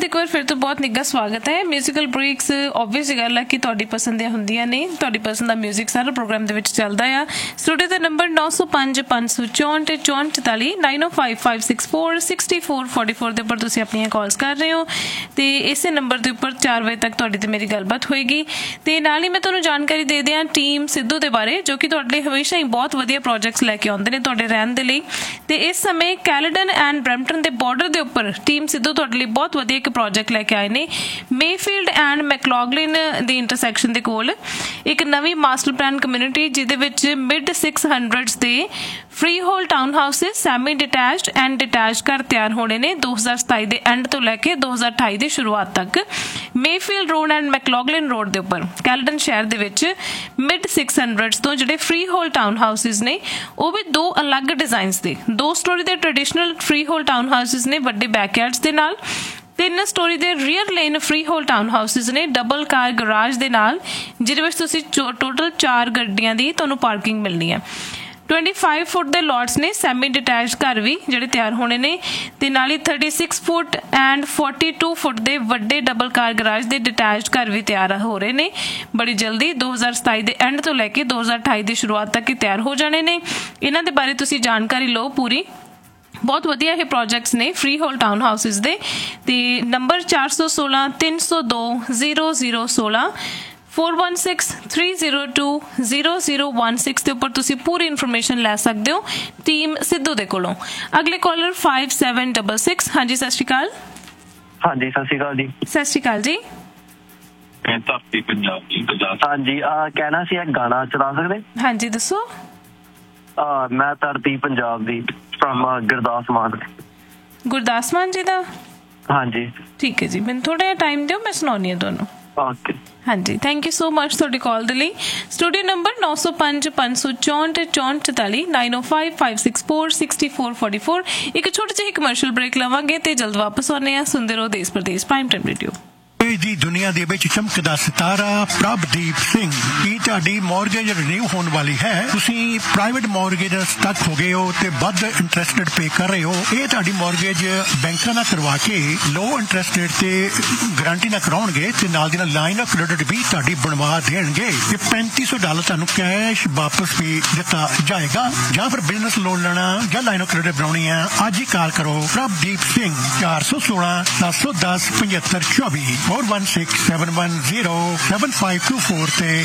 एक बार फिर तो बहुत निੱਘਾ स्वागत है। म्यूजिकल ब्रेक्स ऑब्वियस गल है कि तुहाडी पसंद ਦੀਆਂ ਹੁੰਦੀਆਂ ਨੇ, तुहाडी पसंद ਦਾ म्यूजिक सारा प्रोग्राम ਦੇ ਵਿੱਚ ਚੱਲਦਾ ਆ। ਸਟੂਡੀਓ ਦਾ ਨੰਬਰ 9005 564 44 9055646444 ਦੇ ਉੱਪਰ ਤੁਸੀਂ ਆਪਣੀਆਂ ਕਾਲਸ ਕਰ ਰਹੇ ਹੋ ਤੇ ਇਸੇ ਨੰਬਰ ਦੇ ਉੱਪਰ 4 ਵਜੇ ਤੱਕ ਤੁਹਾਡੀ ਤੇ ਮੇਰੀ ਗੱਲਬਾਤ ਹੋਏਗੀ। ਤੇ ਨਾਲ ਹੀ ਮੈਂ ਤੁਹਾਨੂੰ ਜਾਣਕਾਰੀ ਦੇ ਦਿਆਂ ਟੀਮ ਸਿੱਧੂ ਦੇ ਬਾਰੇ, ਜੋ ਕਿ ਤੁਹਾਡੇ ਲਈ ਹਮੇਸ਼ਾ ਹੀ ਬਹੁਤ ਵਧੀਆ ਪ੍ਰੋਜੈਕਟਸ ਲੈ ਕੇ ਆਉਂਦੇ ਨੇ ਤੁਹਾਡੇ ਰਹਿਣ ਦੇ ਲਈ। ਤੇ ਇਸ ਸਮੇਂ ਕੈਲੇਡਨ ਐਂਡ ਬਰੈਂਪਟਨ ਦੇ ਬਾਰਡਰ ਦੇ ਉੱਪਰ ਟੀਮ ਸਿੱਧੂ ਤੁਹਾਡੇ ਲਈ ਬਹੁਤ ਵਧੀਆ ਇੱਕ ਪ੍ਰੋਜੈਕਟ ਲੈ ਕੇ ਆਏ ਨੇ। ਮੇਫੀਲਡ ਐਂਡ ਮੈਕਲੌਗਲਿਨ ਦੀ ਇੰਟਰਸੈਕਸ਼ਨ ਦੇ ਕੋਲ ਇੱਕ ਨਵੀਂ ਮਾਸਟਰ ਪਲਾਨ ਕਮਿਊਨਿਟੀ, ਜਿਹਦੇ ਵਿੱਚ ਮਿਡ 600s ਦੇ free hole town houses, semi detached and detached ਘਰ ਤਿਆਰ ਹੋਣੇ ਨੇ 2027 ਦੇ ਐਂਡ ਤੋਂ ਲੈ ਕੇ 2028 ਦੀ ਸ਼ੁਰੂਆਤ ਤੱਕ। ਮੇਫੀਲਡ ਰੋਡ ਐਂਡ ਮੈਕਲੌਗਲਿਨ ਰੋਡ ਦੇ ਉੱਪਰ ਕੈਲਡਨ ਸ਼ਹਿਰ ਦੇ ਵਿੱਚ ਮਿਡ 600s ਤੋਂ ਜਿਹੜੇ ਫ੍ਰੀ ਹੋਲ ਟਾਊਨ ਹਾਊਸਿਸ ਨੇ, ਉਹ ਵੀ ਦੋ ਅਲੱਗ ਡਿਜ਼ਾਈਨਸ ਦੇ 2 ਸਟੋਰੀ ਦੇ traditional free hole town houses ਨੇ ਵੱਡੇ ਬੈਕਯਾਰਡਸ ਦੇ ਨਾਲ, 3 ਸਟੋਰੀ ਦੇ rear lane free hole town houses ਨੇ ਡਬਲ ਕਾਰ ਗਰਾਜ ਦੇ ਨਾਲ, ਜਿਹਦੇ ਵਿੱਚ ਤੁਸੀਂ ਟੋਟਲ 4 ਗੱਡੀਆਂ ਦੀ ਤੁਹਾਨੂੰ ਪਾਰਕਿੰਗ ਮਿਲਣੀ ਹੈ। 25 ਫੁੱਟ ਦੇ ਲੋਟਸ ਨੇ ਸੈਮੀ ਡਿਟੈਚਡ ਘਰ ਵੀ ਜਿਹੜੇ ਤਿਆਰ ਹੋਣੇ ਨੇ, ਤੇ ਨਾਲ ਹੀ 36 ਫੁੱਟ ਐਂਡ 42 ਫੁੱਟ ਦੇ ਵੱਡੇ ਡਬਲ ਕਾਰ ਗਰਾਜ ਦੇ ਡਿਟੈਚਡ ਘਰ ਵੀ ਤਿਆਰ ਹੋ ਰਹੇ ਨੇ। ਬੜੀ ਜਲਦੀ 2027 ਦੇ ਐਂਡ ਤੋਂ ਲੈ ਕੇ 2028 ਦੀ ਸ਼ੁਰੂਆਤ ਤੱਕ ਹੀ ਤਿਆਰ ਹੋ ਜਾਣੇ ਨੇ। ਇਹਨਾਂ ਦੇ ਬਾਰੇ ਤੁਸੀਂ ਜਾਣਕਾਰੀ ਲਓ ਪੂਰੀ। ਬਹੁਤ ਵਧੀਆ ਇਹ ਪ੍ਰੋਜੈਕਟਸ ਨੇ ਫ੍ਰੀ ਹੋਲ ਟਾਊਨ ਹਾਊਸਿਸ ਦੇ। ਤੇ ਨੰਬਰ 416 302 0016 4163020016 ਦੇ ਉੱਪਰ ਤੁਸੀਂ ਪੂਰੀ ਇਨਫੋਰਮੇਸ਼ਨ ਲੈ ਸਕਦੇ ਹੋ ਟੀਮ ਸਿੱਧੂ ਦੇ ਕੋਲੋਂ। ਅਗਲੇ ਕਾਲਰ 5766। ਹਾਂਜੀ ਸਤਿ ਸ਼੍ਰੀ ਅਕਾਲ। ਹਾਂਜੀ ਸਤਿ ਸ਼੍ਰੀ ਅਕਾਲ ਜੀ। ਸਤਿ ਸ਼੍ਰੀ ਅਕਾਲ ਜੀ। ਧਰਤੀ ਪੰਜਾਬ ਦੀ ਹਾਂਜੀ ਕਹਿਣਾ ਸੀ ਇੱਕ ਗਾਣਾ ਚਲਾ ਸਕਦੇ? ਹਾਂਜੀ ਦੱਸੋ। ਮੈਂ ਧਰਤੀ ਪੰਜਾਬ ਦੀ ਫਰਮ ਗੁਰਦਾਸ ਮਾਨ। ਗੁਰਦਾਸ ਮਾਨ ਜੀ ਦਾ? ਹਾਂਜੀ ਠੀਕ ਹੈ ਜੀ, ਮੈਨੂੰ ਥੋੜਾ ਜਿਹਾ ਟਾਈਮ ਦਿਓ, ਮੈਂ ਸੁਣਾਉਣੀ ਹਾਂ ਤੁਹਾਨੂੰ। ਓਕੇ ਹਾਂਜੀ, ਥੈਂਕ ਯੂ ਸੋ ਮਚ ਤੁਹਾਡੀ ਕਾਲ ਦੇ ਲਈ। ਸਟੂਡੀਓ ਨੰਬਰ 9005 564 44 9055 564 ਇੱਕ ਛੋਟੇ ਜਿਹੇ ਕਮਰਸ਼ੀਅਲ ਬ੍ਰੇਕ ਲਵਾਂਗੇ ਤੇ ਜਲਦ ਵਾਪਸ ਆਉਂਦੇ ਹਾਂ। ਸੁਣਦੇ ਰਹੋ ਦੇਸ਼ ਪ੍ਰਦੇਸ਼ ਪ੍ਰਾਈਮ ਟਾਈਮ ਰੇਡੀਓ। ਦੀ ਦੁਨੀਆ ਦੇ ਵਿੱਚ ਚਮਕਦਾ ਸਿਤਾਰਾ ਪ੍ਰਭਦੀਪ ਸਿੰਘ। ਕੀ ਤੁਹਾਡੀ ਮੌਰਗੇਜ ਰਿਨਿਊ ਹੋਣ ਵਾਲੀ ਹੈ? ਤੁਸੀਂ ਪ੍ਰਾਈਵੇਟ ਮੌਰਗੇਜ ਤੱਕ ਹੋ ਗਏ ਹੋ ਤੇ ਵੱਧ ਇੰਟਰਸਟ ਪੇ ਕਰ ਰਹੇ ਹੋ। ਇਹ ਤੁਹਾਡੀ ਮੌਰਗੇਜ ਬੈਂਕਾਂ ਨਾਲ ਕਰਵਾ ਕੇ ਲੋ ਇੰਟਰਸਟ ਰੇਟ ਤੇ ਗਾਰੰਟੀ ਨਾਲ ਕਰਾਉਣਗੇ ਤੇ ਨਾਲ ਦੀ ਨਾਲ ਲਾਈਨ ਆਫ ਕ੍ਰੈਡਿਟ ਵੀ ਤੁਹਾਡੀ ਬਣਵਾ ਦੇਣਗੇ ਤੇ $3500 ਤੁਹਾਨੂੰ ਕੈਸ਼ ਵਾਪਸ ਵੀ ਦਿੱਤਾ ਜਾਏਗਾ। ਜਾਂ ਫਿਰ ਬਿਜ਼ਨਸ ਲੋਨ ਲੈਣਾ ਜਾਂ ਲਾਈਨ ਆਫ ਕ੍ਰੈਡਿਟ ਬਣਾਉਣੀ ਹੈ, ਅੱਜ ਹੀ ਕਾਲ ਕਰੋ ਪ੍ਰਭਦੀਪ ਸਿੰਘ 416 710 7524 4167107524 ਤੇ